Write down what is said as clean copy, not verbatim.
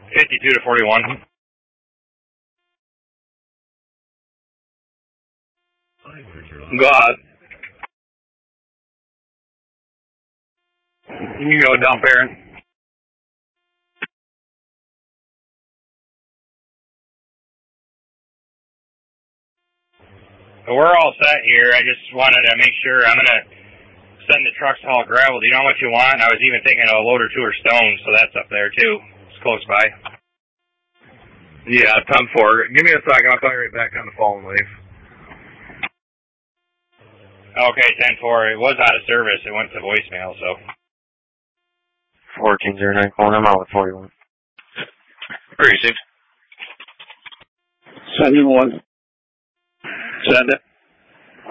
52 to 41. Go ahead. You can go down, Parent. We're all set here. I just wanted to make sure. I'm going to send the trucks to haul gravel. Do you know how much you want? I was even thinking of a load or two or stones, so that's up there too. It's close by. Yeah, 10-4. Give me a second. I'll call you right back on the phone, Leaf. Okay, 10-4. It was out of service. It went to voicemail, so. 1409 calling. I'm out with 41. Received. Send him one. Send it.